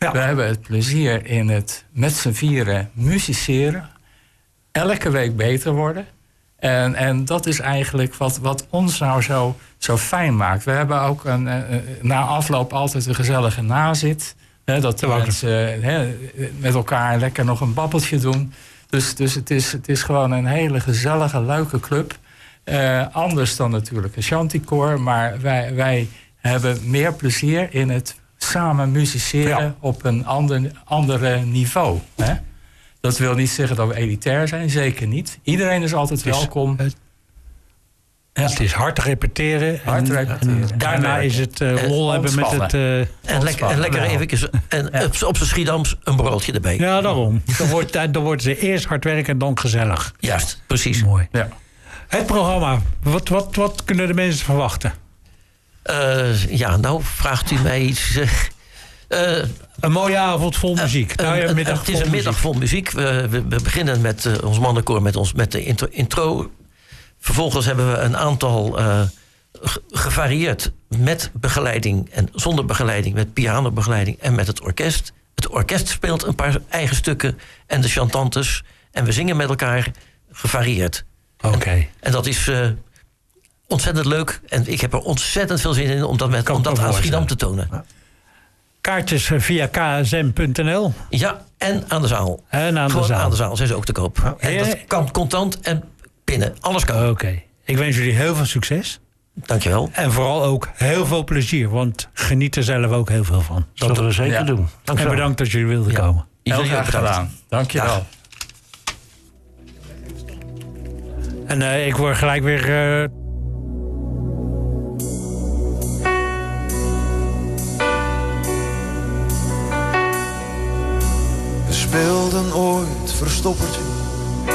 Ja. We hebben het plezier in het met z'n vieren musiceren. Elke week beter worden. En dat is eigenlijk wat ons nou zo fijn maakt. We hebben ook na afloop altijd een gezellige nazit. Dat de mensen met elkaar lekker nog een babbeltje doen. Dus het is gewoon een hele gezellige, leuke club. Anders dan natuurlijk een chanticoor. Maar wij hebben meer plezier in het samen musiceren op een ander niveau. Hè? Dat wil niet zeggen dat we elitair zijn, zeker niet. Iedereen is altijd welkom. Het is hard repeteren. En daarna is het lol hebben met het... En lekker even op zijn Schiedams een broodje erbij. Ja, daarom. Dan wordt ze eerst hard werken en dan gezellig. Juist, precies. Mooi. Ja. Het programma, wat kunnen de mensen verwachten? Nou vraagt u mij iets... een mooie avond vol muziek. Het is een middag vol muziek. We beginnen met ons mannenkoor met de intro. Vervolgens hebben we een aantal gevarieerd met begeleiding en zonder begeleiding, met pianobegeleiding en met het orkest. Het orkest speelt een paar eigen stukken en de chantantes. En we zingen met elkaar gevarieerd. Oké. En dat is ontzettend leuk. En ik heb er ontzettend veel zin in om dat aan Schiedam te tonen. Kaartjes via ksm.nl. Ja, en aan de zaal. En aan de zaal zijn ze ook te koop. En dat kan contant en pinnen. Alles kan. Oké. Ik wens jullie heel veel succes. Dankjewel. En vooral ook heel veel plezier. Want geniet er zelf ook heel veel van. Dat zullen we zeker doen. En bedankt dat jullie wilden komen. Heel graag gedaan. Dankjewel. En ik word gelijk weer... We speelden ooit verstoppertje